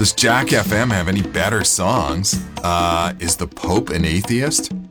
Does Jack FM have any better songs? Is the Pope an atheist?